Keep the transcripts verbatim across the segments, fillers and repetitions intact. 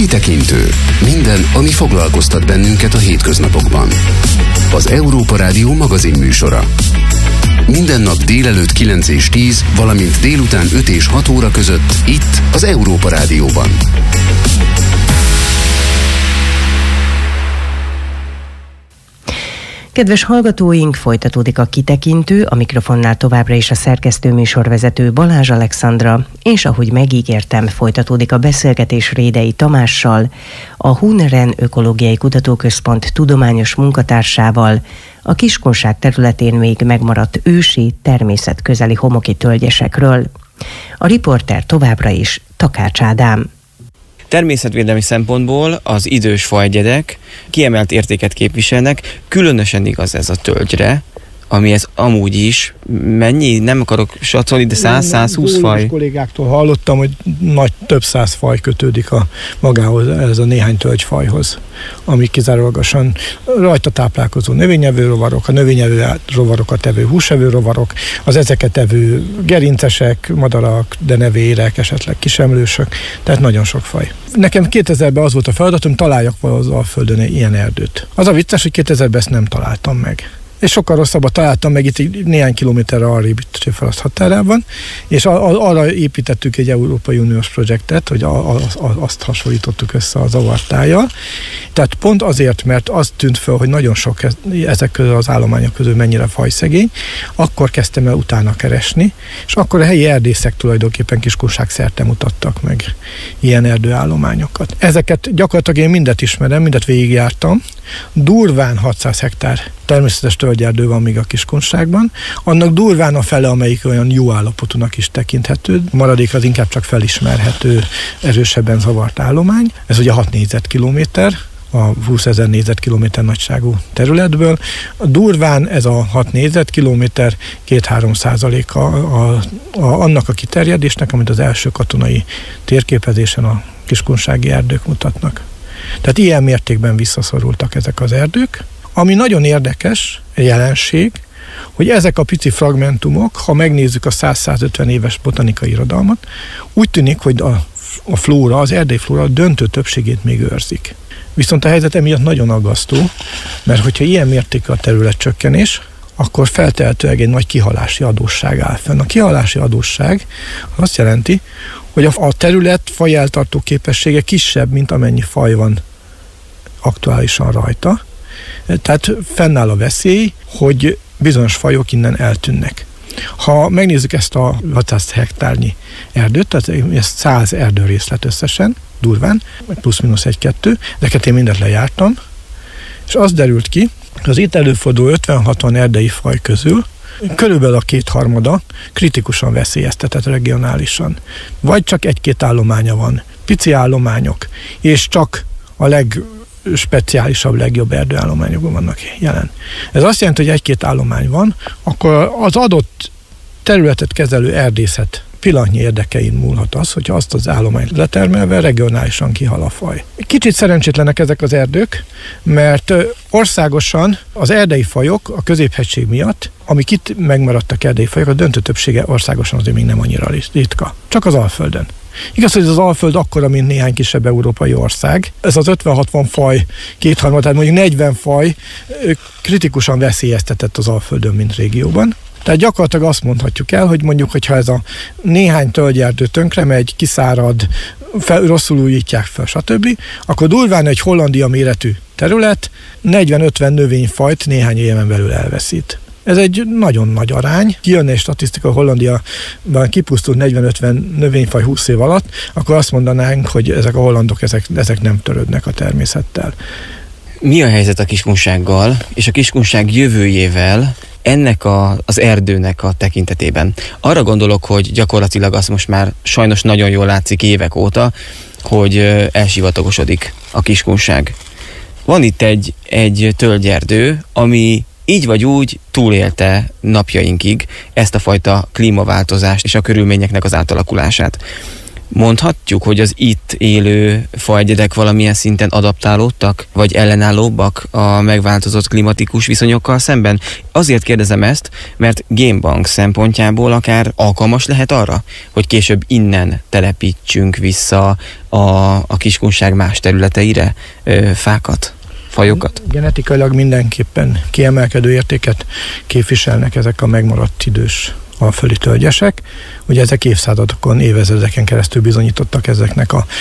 Kitekintő. Minden, ami foglalkoztat bennünket a hétköznapokban. Az Európa Rádió magazin műsora. Minden nap délelőtt kilenc és tíz, valamint délután öt és hat óra között itt az Európa Rádióban. Kedves hallgatóink, folytatódik a Kitekintő, a mikrofonnál továbbra is a szerkesztő műsorvezető Balázs Alexandra, és ahogy megígértem, folytatódik a beszélgetés Rédei Tamással, a Huneren Ökológiai Kutatóközpont tudományos munkatársával, a Kiskunság területén még megmaradt ősi, természetközeli homoki tölgyesekről. A riporter továbbra is Takács Ádám. Természetvédelmi szempontból az idős faegyedek kiemelt értéket képviselnek, különösen igaz ez a tölgyre, ami ez amúgy is, mennyi, nem akarok satszolni, de száz-százhúsz faj. Kollégáktól hallottam, hogy nagy több száz faj kötődik a magához, ez a néhány tölgyfajhoz, ami kizárólagosan rajta táplálkozó növényevő rovarok, a növényevő rovarokat evő húsevő rovarok, az ezeket evő gerincesek, madarak, denevérek, esetleg kisemlősök, tehát nagyon sok faj. Nekem kétezerben az volt a feladatom, találjak valahol a Földön ilyen erdőt. Az a vicces, hogy kétezerben ezt nem találtam meg. És sokkal rosszabbat találtam meg itt néhány kilométerre arrébb itt Csefalasz határában, és a, a, arra építettük egy Európai Uniós projektet, hogy a, a, a, azt hasonlítottuk össze a zavartájjal. Tehát pont azért, mert az tűnt fel, hogy nagyon sok ezek közül az állományok közül mennyire fajszegény, akkor kezdtem el utána keresni, és akkor a helyi erdészek tulajdonképpen Kiskunság szerte mutattak meg ilyen erdőállományokat. Ezeket gyakorlatilag én mindet ismerem, mindet végigjártam. Durván hatszáz hektár természetes tölgyerdő van még a Kiskunságban, annak durván a fele, amelyik olyan jó állapotúnak is tekinthető, maradék az inkább csak felismerhető, erősebben zavart állomány. Ez ugye hat négyzetkilométer, a húszezer négyzetkilométer nagyságú területből. A durván ez a hat négyzetkilométer két-három százaléka a, a, annak a kiterjedésnek, amit az első katonai térképezésen a kiskunsági erdők mutatnak. Tehát ilyen mértékben visszaszorultak ezek az erdők. Ami nagyon érdekes jelenség, hogy ezek a pici fragmentumok, ha megnézzük a száz-százötven éves botanikai irodalmat, úgy tűnik, hogy a, a flóra, az erdei flóra döntő többségét még őrzik. Viszont a helyzet emiatt nagyon aggasztó, mert hogyha ilyen mértékű a területcsökkenés, akkor feltehetőleg egy nagy kihalási adósság áll fenn. A kihalási adósság azt jelenti, hogy a terület fajeltartó képessége kisebb, mint amennyi faj van aktuálisan rajta. Tehát fennáll a veszély, hogy bizonyos fajok innen eltűnnek. Ha megnézzük ezt a hatszáz hektárnyi erdőt, tehát ez száz erdőrészlet összesen, durván, plusz-minusz egy-kettő, ezeket én mindent lejártam, és az derült ki, hogy az itt előforduló ötven-hatvan erdei faj közül körülbelül a kétharmada kritikusan veszélyeztetett regionálisan. Vagy csak egy-két állománya van, pici állományok, és csak a legspeciálisabb, legjobb erdőállományokban vannak jelen. Ez azt jelenti, hogy egy-két állomány van, akkor az adott területet kezelő erdészet pillanatnyi érdekein múlhat az, hogyha azt az állományt letermelve regionálisan kihal a faj. Kicsit szerencsétlenek ezek az erdők, mert országosan az erdei fajok a középhegység miatt, amik itt megmaradtak erdei fajok, a döntő többsége országosan azért még nem annyira ritka. Csak az Alföldön. Igaz, hogy az Alföld akkora, mint néhány kisebb európai ország. Ez az ötven-hatvan faj kétharmad, tehát mondjuk negyven faj kritikusan veszélyeztetett az Alföldön, mint régióban. Tehát gyakorlatilag azt mondhatjuk el, hogy mondjuk, hogyha ez a néhány tölgyerdő tönkre megy, kiszárad, fel, rosszul újítják fel, stb., akkor durván egy Hollandia méretű terület negyven-ötven növényfajt néhány éven belül elveszít. Ez egy nagyon nagy arány. Kijönne egy statisztika, Hollandiában kipusztult negyven-ötven növényfaj húsz év alatt, akkor azt mondanánk, hogy ezek a hollandok, ezek, ezek nem törődnek a természettel. Mi a helyzet a Kiskunsággal és a Kiskunság jövőjével ennek a, az erdőnek a tekintetében? Arra gondolok, hogy gyakorlatilag azt most már sajnos nagyon jól látszik évek óta, hogy elsivatagosodik a Kiskunság. Van itt egy, egy tölgyerdő, ami így vagy úgy túlélte napjainkig ezt a fajta klímaváltozást és a körülményeknek az átalakulását. Mondhatjuk, hogy az itt élő fajegyedek valamilyen szinten adaptálódtak, vagy ellenállóbbak a megváltozott klimatikus viszonyokkal szemben? Azért kérdezem ezt, mert génbank szempontjából akár alkalmas lehet arra, hogy később innen telepítsünk vissza a, a Kiskunság más területeire ö, fákat, fajokat? Genetikailag mindenképpen kiemelkedő értéket képviselnek ezek a megmaradt idős alföldi tölgyesek. Ugye ezek évszázadokon, évezredeken keresztül bizonyítottak ezeknek a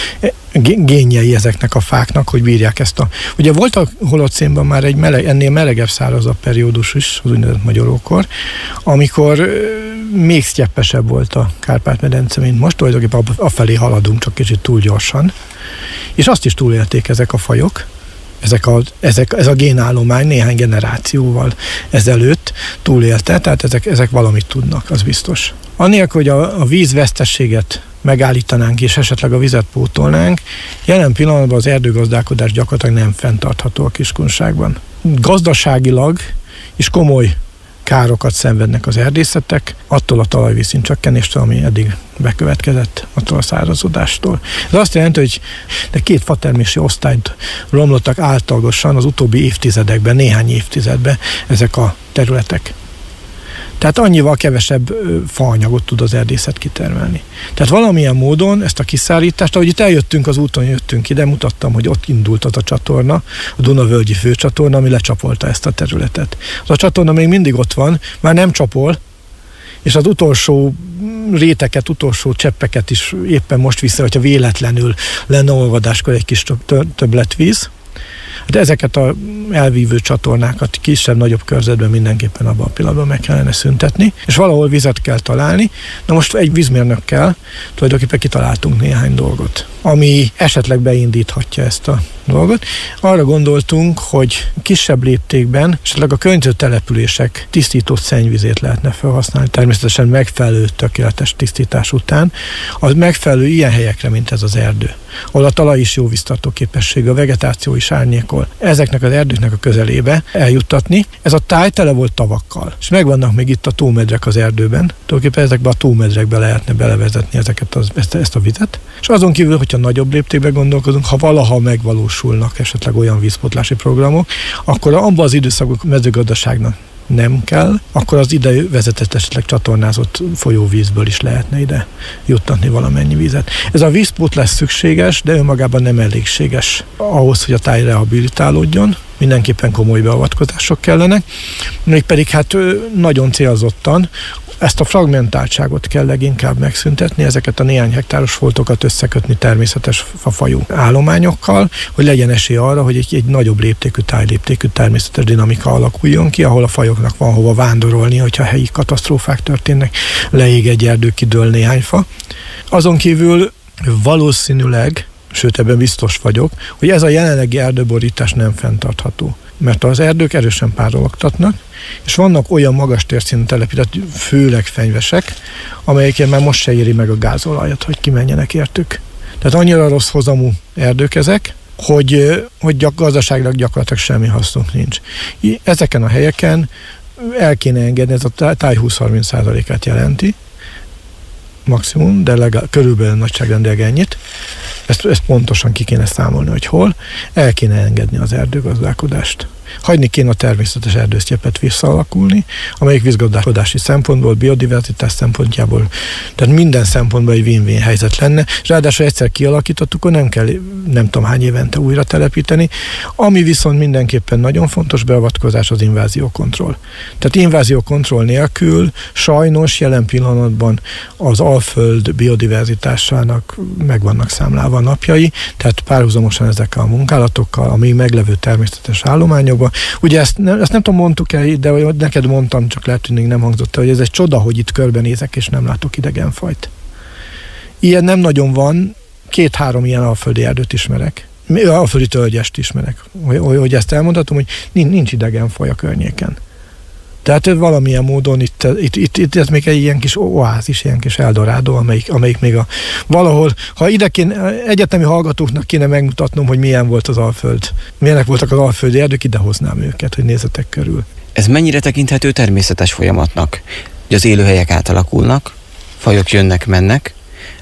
génjei ezeknek a fáknak, hogy bírják ezt a... Ugye volt a holocénban már egy meleg, ennél melegebb, szárazabb periódus is, az úgynevezett magyarókor, amikor még sztyeppesebb volt a Kárpát-medence, mint most, tulajdonképpen afelé haladunk, csak kicsit túl gyorsan. És azt is túlélték ezek a fajok. Ezek a, ezek, ez a génállomány néhány generációval ezelőtt túlélte, tehát ezek, ezek valamit tudnak, az biztos. Annélkül, hogy a, a vízvesztességet megállítanánk és esetleg a vizet pótolnánk, jelen pillanatban az erdőgazdálkodás gyakorlatilag nem fenntartható a Kiskunságban. Gazdaságilag is komoly károkat szenvednek az erdészetek, attól a talajvízszint csökkenéstől, ami eddig bekövetkezett, attól a szárazodástól. Ez azt jelenti, hogy de két fatermési osztályt romlottak általagosan az utóbbi évtizedekben, néhány évtizedben ezek a területek. Tehát annyival kevesebb faanyagot tud az erdészet kitermelni. Tehát valamilyen módon ezt a kiszállítást, ahogy itt eljöttünk az úton, jöttünk ide, mutattam, hogy ott indult az a csatorna, a Dunavölgyi főcsatorna, ami lecsapolta ezt a területet. Az a csatorna még mindig ott van, már nem csapol, és az utolsó réteket, utolsó cseppeket is éppen most vissza, hogyha véletlenül lenne olvadáskor egy kis többletvíz. De ezeket a elvívő csatornákat kisebb-nagyobb körzetben mindenképpen abban a pillanatban meg kellene szüntetni, és valahol vizet kell találni. Na most egy vízmérnökkel tulajdonképpen kitaláltunk néhány dolgot, ami esetleg beindíthatja ezt a dolgot. Arra gondoltunk, hogy kisebb léptékben esetleg a környező települések tisztított szennyvizét lehetne felhasználni, természetesen megfelelő tökéletes tisztítás után, az megfelelő ilyen helyekre, mint ez az erdő, ahol a talaj is jó víztartó képességű, a vegetáció is árnyékol. Ezeknek az erdőknek a közelébe eljuttatni. Ez a táj tele volt tavakkal, és megvannak még itt a tómedrek az erdőben. Tulajdonképpen ezekbe a tómedrekbe lehetne belevezetni ezeket az, ezt, ezt a vizet. És azon kívül, hogyha nagyobb léptékben gondolkozunk, ha valaha megvalósulnak esetleg olyan vízpótlási programok, akkor abban az időszakban mezőgazdaságnak nem kell, akkor az ide vezetett esetleg csatornázott folyóvízből is lehetne ide juttatni valamennyi vízet. Ez a vízpótlás szükséges, de önmagában nem elégséges ahhoz, hogy a táj rehabilitálódjon. Mindenképpen komoly beavatkozások kellenek, mégpedig hát nagyon célzottan ezt a fragmentáltságot kell leginkább megszüntetni, ezeket a néhány hektáros foltokat összekötni természetes fafajú állományokkal, hogy legyen esély arra, hogy egy, egy nagyobb léptékű, tájléptékű természetes dinamika alakuljon ki, ahol a fajoknak van hova vándorolni, hogyha helyi katasztrófák történnek, leég egy erdő, kidől néhány fa. Azon kívül valószínűleg, sőt ebben biztos vagyok, hogy ez a jelenlegi erdőborítás nem fenntartható. Mert az erdők erősen párologtatnak, és vannak olyan magas térszínű telepített, főleg fenyvesek, amelyeken már most se éri meg a gázolajat, hogy kimenjenek értük. Tehát annyira rossz hozamú erdők ezek, hogy, hogy gyak, gazdaságilag gyakorlatilag semmi hasznunk nincs. Ezeken a helyeken el kéne engedni, ez a táj húsz-harminc százalékát jelenti, maximum, de legalább körülbelül nagyságrendileg ennyit. Ezt, ezt pontosan ki kéne számolni, hogy hol. El kéne engedni az erdőgazdálkodást. Hagyni kéne a természetes erdősztyepet visszaalakulni, amelyik vízgazdálkodási szempontból, biodiverzitás szempontjából, tehát minden szempontból egy win-win helyzet lenne, és ráadásul egyszer kialakítottuk, akkor nem kell nem tudom hány évente újra telepíteni. Ami viszont mindenképpen nagyon fontos beavatkozás az inváziókontroll. Tehát inváziókontroll nélkül sajnos jelen pillanatban az Alföld biodiverzitásának meg vannak számlálva a napjai, tehát párhuzamosan ezekkel a munkálatokkal, a még meglevő természetes állományok. Ugye ezt nem, ezt nem tudom, mondtuk el, de neked mondtam, csak lehet, hogy még nem hangzott el, hogy ez egy csoda, hogy itt körbenézek, és nem látok idegenfajt. Ilyen nem nagyon van, két-három ilyen alföldi erdőt ismerek. Alföldi tölgyest ismerek. Hogy, hogy ezt elmondhatom, hogy nincs idegenfaj a környéken. Tehát valamilyen módon itt, itt, itt, itt ez még egy ilyen kis oázis, ilyen kis Eldorádó, amelyik, amelyik még a valahol, ha ide kéne, egyetemi hallgatóknak kéne megmutatnom, hogy milyen volt az Alföld, milyenek voltak az alföldi erdők, idehoznám őket, hogy nézzetek körül. Ez mennyire tekinthető természetes folyamatnak? Hogy az élőhelyek átalakulnak, fajok jönnek-mennek,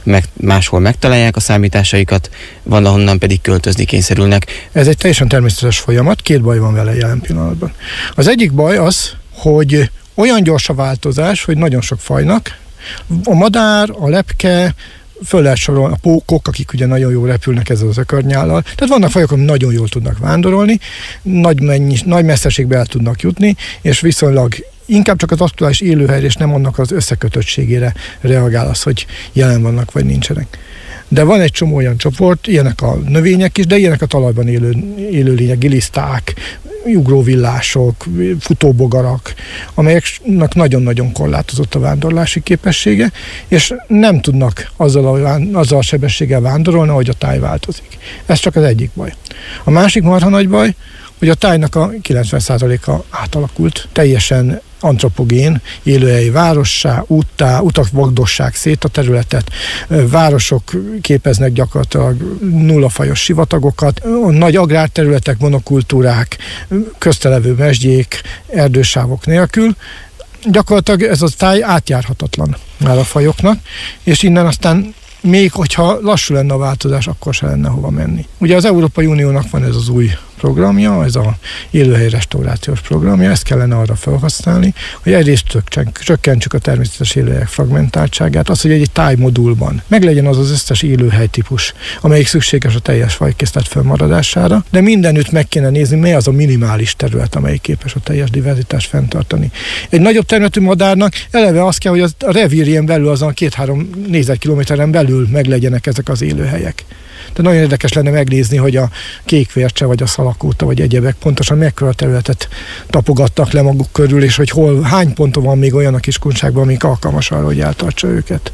meg, máshol megtalálják a számításaikat, van, ahonnan pedig költözni kényszerülnek. Ez egy teljesen természetes folyamat, két baj van vele jelen pillanatban. Az egyik baj az, hogy olyan gyors a változás, hogy nagyon sok fajnak, a madár, a lepke, föl lehet sorolni, a pókok, akik ugye nagyon jól repülnek ezzel az ökörnyállal. Tehát vannak fajok, amik nagyon jól tudnak vándorolni, nagy, mennyis, nagy messzeségbe el tudnak jutni, és viszonylag inkább csak az aktuális élőhelyre, és nem annak az összekötöttségére reagál az, hogy jelen vannak, vagy nincsenek. De van egy csomó olyan csoport, ilyenek a növények is, de ilyenek a talajban élő, élőlények, giliszták, ugróvillások, futóbogarak, amelyeknek nagyon-nagyon korlátozott a vándorlási képessége, és nem tudnak azzal a, azzal a sebességgel vándorolni, ahogy a táj változik. Ez csak az egyik baj. A másik marha nagy baj, hogy a tájnak a kilencven százaléka átalakult, teljesen antropogén, élőhelyi várossá, úttá, utak vagdossák szét a területet, városok képeznek gyakorlatilag nullafajos sivatagokat, nagy agrárterületek, monokultúrák, köztelevő mesdjék, erdősávok nélkül. Gyakorlatilag ez a táj átjárhatatlan már a fajoknak, és innen aztán még hogyha lassú lenne a változás, akkor se lenne hova menni. Ugye az Európai Uniónak van ez az új programja, ez a élőhely restaurációs programja, ezt kellene arra felhasználni, hogy egyrészt csökkentsük a természetes élőhelyek fragmentáltságát, az, hogy egy tájmodulban meglegyen az az összes élőhelytípus, amelyik szükséges a teljes fajkészlet fennmaradására, de mindenütt meg kéne nézni, mely az a minimális terület, amelyik képes a teljes diverzitást fenntartani. Egy nagyobb területű madárnak eleve az kell, hogy a revírjén belül, azon két-három négyzetkilométeren belül meglegyenek ezek az élőhelyek. De nagyon érdekes lenne megnézni, hogy a kékvércse, vagy a szalakóta, vagy egyebek pontosan mekkora területet tapogattak le maguk körül, és hogy hol, hány ponton van még olyan a Kiskunságban, amik alkalmas arra, hogy eltartsa őket.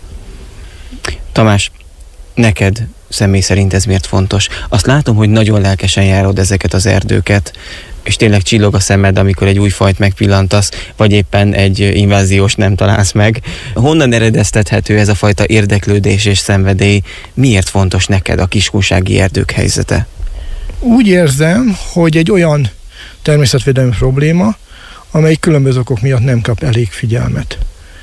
Tamás, neked személy szerint ez miért fontos? Azt látom, hogy nagyon lelkesen járod ezeket az erdőket, és tényleg csillog a szemed, amikor egy új fajt megpillantasz, vagy éppen egy inváziós nem találsz meg. Honnan eredeztethető ez a fajta érdeklődés és szenvedély? Miért fontos neked a kiskunsági erdők helyzete? Úgy érzem, hogy egy olyan természetvédelmi probléma, amely különböző okok miatt nem kap elég figyelmet.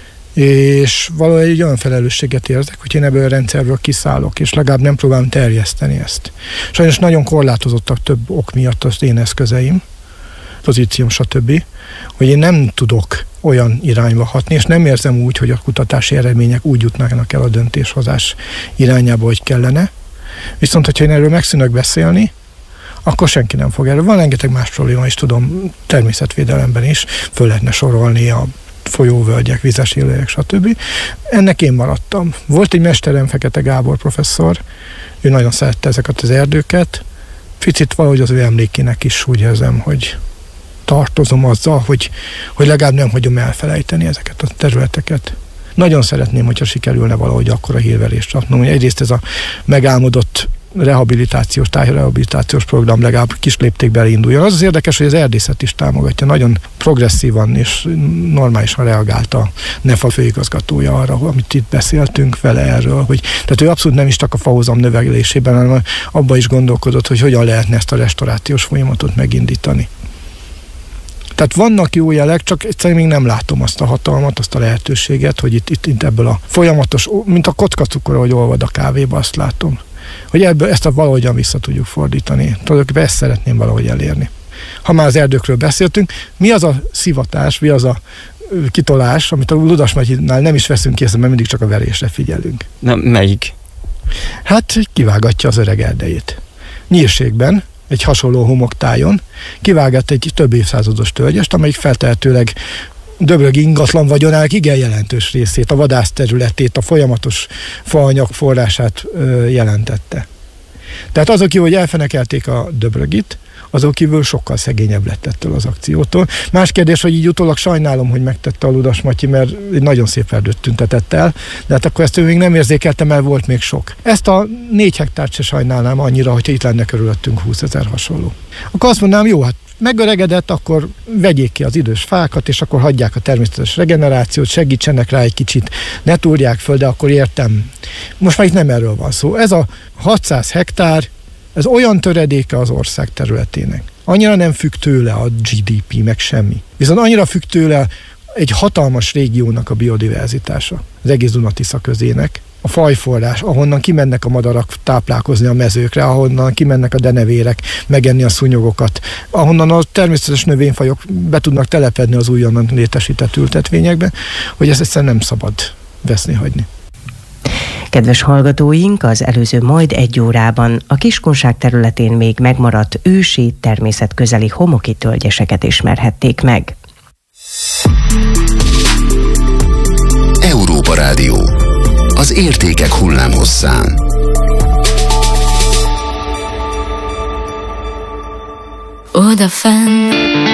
És valahogy egy olyan felelősséget érzek, hogy én ebből a rendszerből kiszállok, és legalább nem próbálom terjeszteni ezt. Sajnos nagyon korlátozottak több ok miatt az én eszközeim, pozícióm, stb., hogy én nem tudok olyan irányba hatni, és nem érzem úgy, hogy a kutatási eredmények úgy jutnának el a döntéshozás irányába, hogy kellene. Viszont, hogyha én erről megszűnök beszélni, akkor senki nem fog erről. Van rengeteg más probléma is, tudom, természetvédelemben is, föl lehetne sorolni a folyóvölgyek, vizes élőhelyek, stb. Ennek én maradtam. Volt egy mesterem, Fekete Gábor professzor, ő nagyon szerette ezeket az erdőket. Picit valahogy az ő emlékének is úgy érzem, hogy tartozom azzal, hogy, hogy legalább nem hagyom elfelejteni ezeket a területeket. Nagyon szeretném, hogyha sikerülne valahogy akkora hírverést raknom, hogy egyrészt ez a megálmodott rehabilitációs, tájrehabilitációs program legalább kis léptékben induljon. Az az érdekes, hogy az erdészet is támogatja. Nagyon progresszívan és normálisan reagált a NEFA főigazgatója arra, amit itt beszéltünk vele erről. Hogy, tehát ő abszolút nem is csak a fahozam növelésében, hanem abban is gondolkodott, hogy hogyan lehetne ezt a restaurációs folyamatot megindítani. Tehát vannak jó jelek, csak egyszerűen még nem látom azt a hatalmat, azt a lehetőséget, hogy itt, itt, itt ebből a folyamatos, mint a kockacukor, ahogy olvad a kávéba, azt látom. Hogy ebből ezt a valahogyan vissza tudjuk fordítani. Tulajdonképpen ezt szeretném valahogy elérni. Ha már az erdőkről beszéltünk, mi az a szivatás, mi az a kitolás, amit a Ludasmatyinál nem is veszünk észre, mert mindig csak a verésre figyelünk. Na, melyik? Hát kivágatja az öreg erdejét. Nyírségben, egy hasonló homoktájon kivágott egy több évszázados tölgyest, amelyik feltehetőleg Döbrögi ingatlan vagyonának igen jelentős részét, a vadászterületét, a folyamatos faanyag forrását ö, jelentette. Tehát azok kívül, hogy elfenekelték a Döbrögit, azok kívül sokkal szegényebb lett ettől az akciótól. Más kérdés, hogy így utólag sajnálom, hogy megtette a Ludas Matyi, mert egy nagyon szép erdőt tüntetett el, de hát akkor ezt ő még nem érzékelte, mert volt még sok. Ezt a négy hektárt se sajnálnám annyira, hogyha itt lenne körülöttünk húszezer hasonló. Akkor azt mondanám, jó, hát megöregedett, akkor vegyék ki az idős fákat, és akkor hagyják a természetes regenerációt, segítsenek rá egy kicsit, ne túrják föl, de akkor értem. Most már itt nem erről van szó. Ez a hatszáz hektár, ez olyan töredéke az ország területének. Annyira nem függ tőle a gé dé pé, meg semmi. Viszont annyira függ tőle egy hatalmas régiónak a biodiverzitása, az egész Duna-Tisza közének, a fajforrás, ahonnan kimennek a madarak táplálkozni a mezőkre, ahonnan kimennek a denevérek megenni a szúnyogokat, ahonnan a természetes növényfajok be tudnak telepedni az újonnan létesített ültetvényekbe, hogy ezt egyszerűen nem szabad veszni hagyni. Kedves hallgatóink, az előző majd egy órában a Kiskunság területén még megmaradt ősi, természetközeli homoki tölgyeseket ismerhették meg. Európa Rádió. Az értékek hullámhosszán. Odafenn